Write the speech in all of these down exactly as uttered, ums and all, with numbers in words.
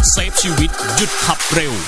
เซฟชีวิตหยุดขับเร็ว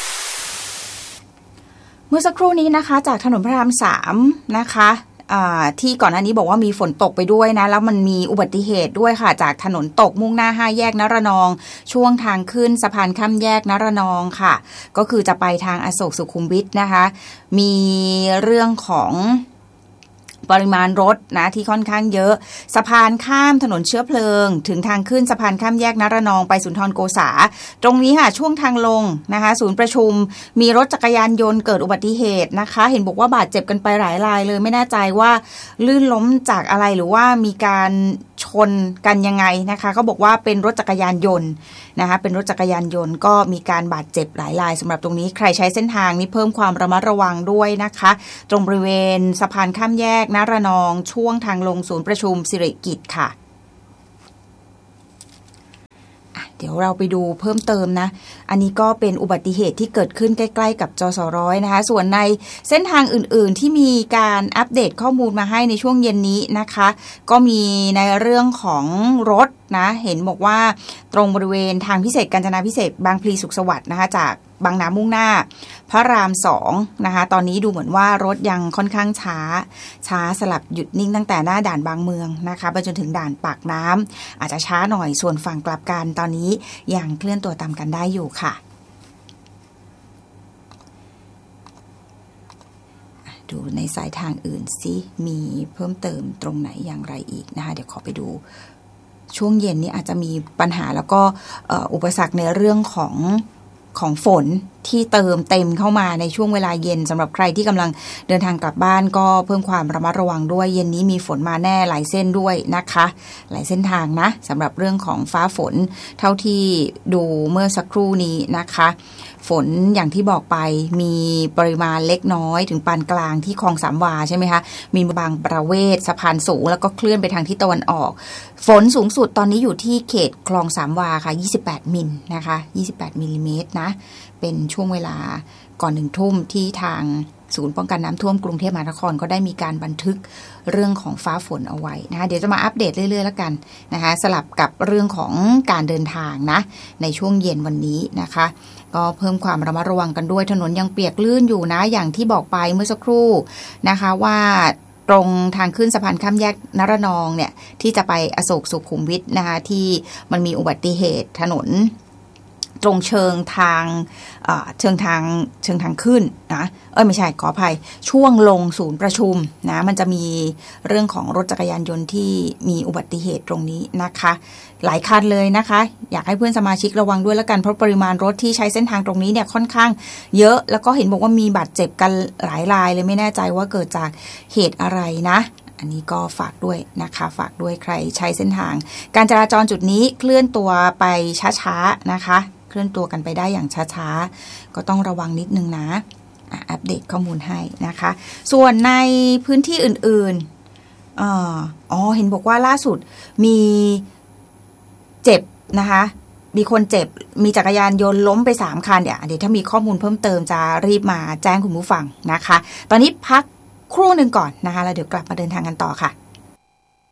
เมื่อสักครู่นี้นะคะจากถนนพระรามสามนะคะที่ก่อนหน้านี้บอกว่ามีฝนตกไปด้วยนะแล้วมันมีอุบัติเหตุด้วยค่ะจากถนนตกมุ่งหน้าห้าแยกนรนองช่วงทางขึ้นสะพานข้ามแยกนรนองค่ะก็คือจะไปทางอโศกสุขุมวิทนะคะมีเรื่องของปริมาณรถนะที่ค่อนข้างเยอะสะพานข้ามถนนเชื้อเพลิงถึงทางขึ้นสะพานข้ามแยกนรนองไปสุนทรโกษาตรงนี้ค่ะช่วงทางลงนะคะศูนย์ประชุมมีรถจักรยานยนต์เกิดอุบัติเหตุนะคะเห็นบอกว่าบาดเจ็บกันไปหลายรายเลยไม่แน่ใจว่าลื่นล้มจากอะไรหรือว่ามีการชนกันยังไงนะคะเขาบอกว่าเป็นรถจักรยานยนต์นะคะเป็นรถจักรยานยนต์ก็มีการบาดเจ็บหลายรายสำหรับตรงนี้ใครใช้เส้นทางนี้เพิ่มความระมัดระวังด้วยนะคะตรงบริเวณสะพานข้ามแยกนรนองช่วงทางลงศูนย์ประชุมสิริกิติ์ค่ะเดี๋ยวเราไปดูเพิ่มเติมนะอันนี้ก็เป็นอุบัติเหตุที่เกิดขึ้นใกล้ๆกับจสร้อยนะคะส่วนในเส้นทางอื่นๆที่มีการอัปเดตข้อมูลมาให้ในช่วงเย็นนี้นะคะก็มีในเรื่องของรถนะเห็นบอกว่าตรงบริเวณทางพิเศษกาญจนาพิเศษบางพลีสุขสวัสดิ์นะคะจากบางนามุ่งหน้าพระรามสองนะคะตอนนี้ดูเหมือนว่ารถยังค่อนข้างช้าช้าสลับหยุดนิ่งตั้งแต่หน้าด่านบางเมืองนะคะไปจนถึงด่านปากน้ำอาจจะช้าหน่อยส่วนฝั่งกลับกันตอนนี้ยังเคลื่อนตัวตามกันได้อยู่ค่ะดูในสายทางอื่นสิมีเพิ่มเติมตรงไหนอย่างไรอีกนะคะเดี๋ยวขอไปดูช่วงเย็นนี้อาจจะมีปัญหาแล้วก็อุปสรรคในเรื่องของของฝนที่เติมเต็มเข้ามาในช่วงเวลาเย็นสำหรับใครที่กำลังเดินทางกลับบ้านก็เพิ่มความระมัดระวังด้วยเย็นนี้มีฝนมาแน่หลายเส้นด้วยนะคะหลายเส้นทางนะสำหรับเรื่องของฟ้าฝนเท่าที่ดูเมื่อสักครู่นี้นะคะฝนอย่างที่บอกไปมีปริมาณเล็กน้อยถึงปานกลางที่คลองสามวาใช่ไหมคะมีบางประเวศสะพานสูงแล้วก็เคลื่อนไปทางทิศตะวันออกฝนสูงสุดตอนนี้อยู่ที่เขตคลองสามวาค่ะยี่สิบแปดมิลนะคะยี่สิบแปดมิลลิเมตรนะเป็นช่วงเวลาก่อนหนึ่งทุ่มที่ทางศูนย์ป้องกันน้ำท่วมกรุงเทพมหานครก็ได้มีการบันทึกเรื่องของฟ้าฝนเอาไว้นะคะเดี๋ยวจะมาอัปเดตเรื่อยๆแล้วกันนะคะสลับกับเรื่องของการเดินทางนะในช่วงเย็นวันนี้นะคะก็เพิ่มความระมัดระวังกันด้วยถนนยังเปียกลื่นอยู่นะอย่างที่บอกไปเมื่อสักครู่นะคะว่าตรงทางขึ้นสะพานข้ามแยกนรนองเนี่ยที่จะไปอโศกสุขุมวิทนะคะที่มันมีอุบัติเหตุถนนตรงเชิงทางเชิงทางเชิงทางขึ้นนะเอ้ยไม่ใช่ขออภัยช่วงลงศูนย์ประชุมนะมันจะมีเรื่องของรถจักรยานยนต์ที่มีอุบัติเหตุตรงนี้นะคะหลายคันเลยนะคะอยากให้เพื่อนสมาชิกระวังด้วยแล้วกันเพราะปริมาณรถที่ใช้เส้นทางตรงนี้เนี่ยค่อนข้างเยอะแล้วก็เห็นบอกว่ามีบาดเจ็บกันหลายรายเลยไม่แน่ใจว่าเกิดจากเหตุอะไรนะอันนี้ก็ฝากด้วยนะคะฝากด้วยใครใช้เส้นทางการจราจรจุดนี้เคลื่อนตัวไปช้าๆนะคะเคลื่อนตัวกันไปได้อย่างช้าๆก็ต้องระวังนิดนึงนะอัปเดตข้อมูลให้นะคะส่วนในพื้นที่อื่นๆอ๋ออ๋อเห็นบอกว่าล่าสุดมีเจ็บนะคะมีคนเจ็บมีจักรยานยนต์ล้มไปสามคันเดี๋ยวเดี๋ยวถ้ามีข้อมูลเพิ่มเติมจะรีบมาแจ้งคุณผู้ฟังนะคะตอนนี้พักครู่หนึ่งก่อนนะคะแล้วเดี๋ยวกลับมาเดินทางกันต่อค่ะ